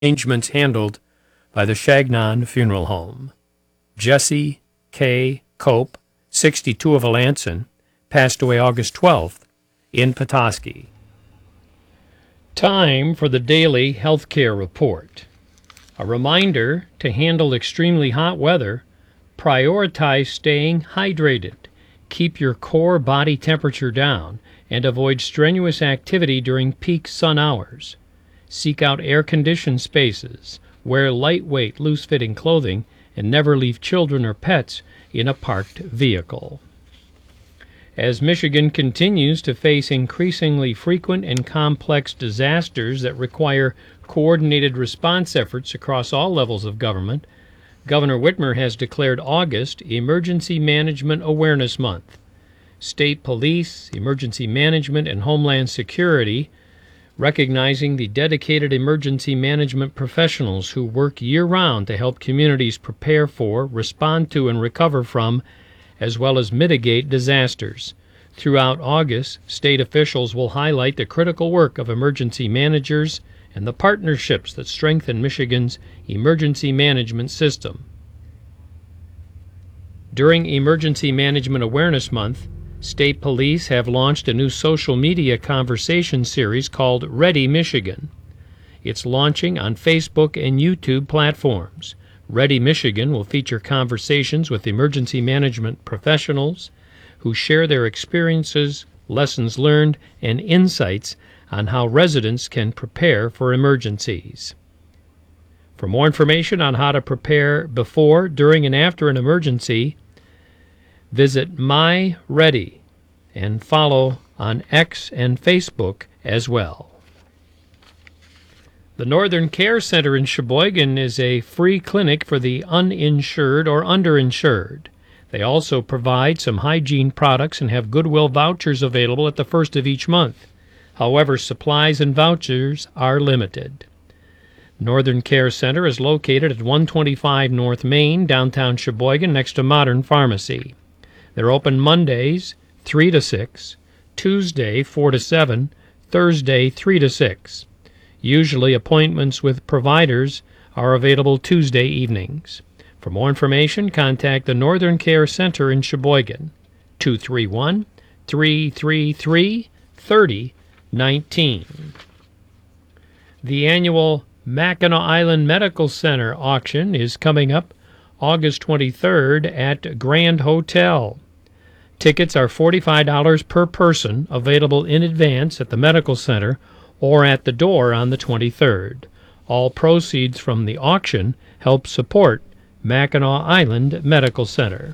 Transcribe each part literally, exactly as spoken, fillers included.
arrangements handled by the Chagnon Funeral Home. Jesse K. Cope, sixty-two, of Alanson, passed away August twelfth in Petoskey. Time for the daily healthcare report. A reminder to handle extremely hot weather, prioritize staying hydrated, keep your core body temperature down, and avoid strenuous activity during peak sun hours. Seek out air-conditioned spaces, wear lightweight, loose-fitting clothing, and never leave children or pets in a parked vehicle. As Michigan continues to face increasingly frequent and complex disasters that require coordinated response efforts across all levels of government, Governor Whitmer has declared August Emergency Management Awareness Month. State Police, Emergency Management, and Homeland Security, recognizing the dedicated emergency management professionals who work year-round to help communities prepare for, respond to, and recover from, as well as mitigate disasters. Throughout August, state officials will highlight the critical work of emergency managers and the partnerships that strengthen Michigan's emergency management system. During Emergency Management Awareness Month, state police have launched a new social media conversation series called Ready Michigan. It's launching on Facebook and YouTube platforms. Ready Michigan will feature conversations with emergency management professionals who share their experiences, lessons learned, and insights on how residents can prepare for emergencies. For more information on how to prepare before, during, and after an emergency, visit MyReady and follow on X and Facebook as well. The Northern Care Center in Sheboygan is a free clinic for the uninsured or underinsured. They also provide some hygiene products and have Goodwill vouchers available at the first of each month. However, supplies and vouchers are limited. Northern Care Center is located at one twenty-five North Main, downtown Sheboygan, next to Modern Pharmacy. They're open Mondays, three to six, Tuesday, four to seven, Thursday, three to six. Usually appointments with providers are available Tuesday evenings. For more information, contact the Northern Care Center in Sheboygan, two three one, three three three, three oh one nine. The annual Mackinac Island Medical Center auction is coming up August twenty-third at Grand Hotel. Tickets are forty-five dollars per person, available in advance at the Medical Center or at the door on the twenty-third. All proceeds from the auction help support Mackinac Island Medical Center.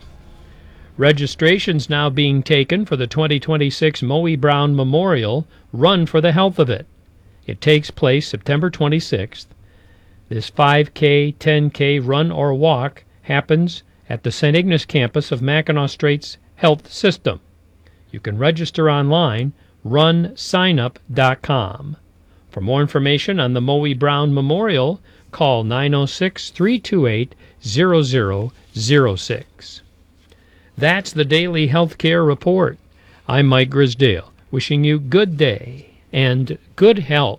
Registration's now being taken for the twenty twenty-six Moe Brown Memorial Run for the Health of It. It takes place September twenty-sixth. This five K, ten K run or walk happens at the Saint Ignace campus of Mackinac Straits Health System. You can register online, run sign up dot com. For more information on the Moe Brown Memorial, call nine oh six, three two eight, zero zero zero six. That's the Daily Healthcare Report. I'm Mike Grisdale, wishing you good day and good health.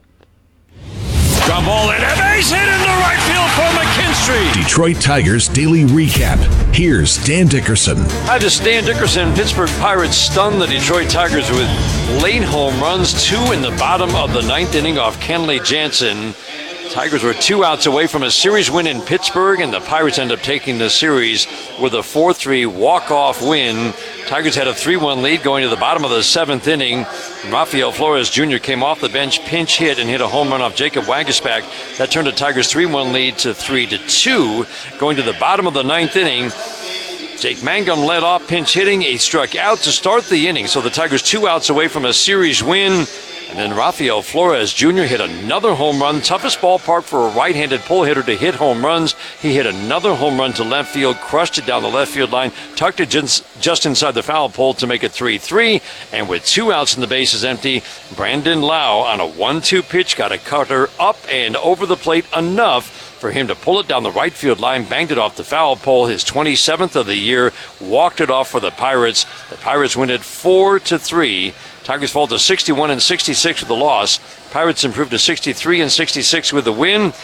Ground ball and a base hit in the right field for McKinstry. Detroit Tigers Daily Recap. Here's Dan Dickerson. Hi, this is Dan Dickerson. Pittsburgh Pirates stunned the Detroit Tigers with late home runs, two in the bottom of the ninth inning off Kenley Jansen. Tigers were two outs away from a series win in Pittsburgh, and the Pirates end up taking the series with a four three walk-off win. Tigers had a three one lead going to the bottom of the seventh inning. Rafael Flores Junior came off the bench, pinch hit, and hit a home run off Jacob Waguespack. That turned the Tigers' three one lead to three to two. Going to the bottom of the ninth inning, Jake Mangum led off pinch hitting. He struck out to start the inning, so the Tigers two outs away from a series win. And then Rafael Flores Junior hit another home run. Toughest ballpark for a right-handed pull hitter to hit home runs. He hit another home run to left field, crushed it down the left field line, tucked it just, just inside the foul pole to make it three three. And with two outs and the bases empty, Brandon Lau on a one two pitch got a cutter up and over the plate enough for for him to pull it down the right field line, banged it off the foul pole, his twenty-seventh of the year, walked it off for the Pirates. The Pirates win it four to three. Tigers fall to sixty-one and sixty-six with the loss. Pirates improved to sixty-three and sixty-six with the win.